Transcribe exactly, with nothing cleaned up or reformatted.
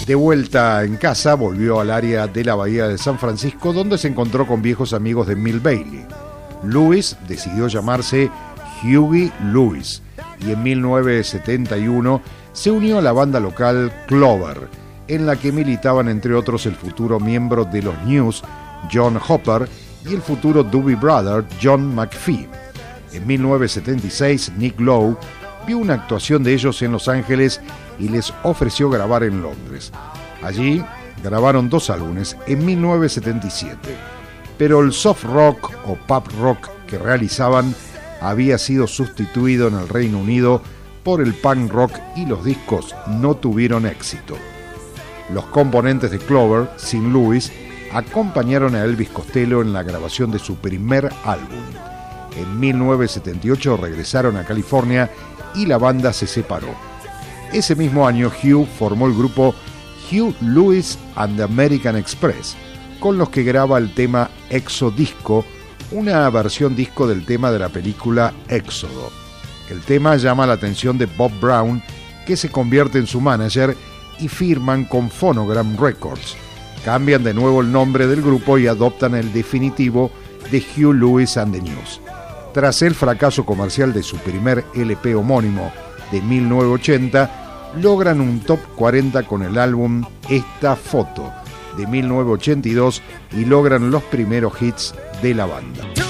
De vuelta en casa, volvió al área de la bahía de San Francisco, donde se encontró con viejos amigos de Milt Bailey. Lewis decidió llamarse Hughie Lewis y en mil novecientos setenta y uno se unió a la banda local Clover, en la que militaban entre otros el futuro miembro de los News, John Hopper, y el futuro Doobie Brother, John McPhee. En mil novecientos setenta y seis, Nick Lowe vio una actuación de ellos en Los Ángeles y les ofreció grabar en Londres. Allí grabaron dos álbumes en mil novecientos setenta y siete, pero el soft rock o pop rock que realizaban había sido sustituido en el Reino Unido por el punk rock y los discos no tuvieron éxito. Los componentes de Clover, sin Lewis, acompañaron a Elvis Costello en la grabación de su primer álbum. En mil novecientos setenta y ocho regresaron a California y la banda se separó. Ese mismo año Hugh formó el grupo Hugh Lewis and the American Express, con los que graba el tema Exodisco, una versión disco del tema de la película Éxodo. El tema llama la atención de Bob Brown, que se convierte en su manager, y firman con Phonogram Records. Cambian de nuevo el nombre del grupo y adoptan el definitivo de Hugh Lewis and the News. Tras el fracaso comercial de su primer L P homónimo de mil novecientos ochenta, logran un top cuarenta con el álbum Esta Foto de mil novecientos ochenta y dos y logran los primeros hits de la banda.